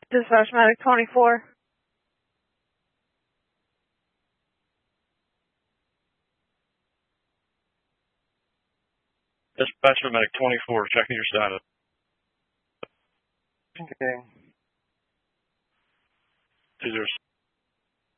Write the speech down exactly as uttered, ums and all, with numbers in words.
Dispatch Medic twenty-four. Dispatch Medic twenty-four, checking your status. Okay. two zero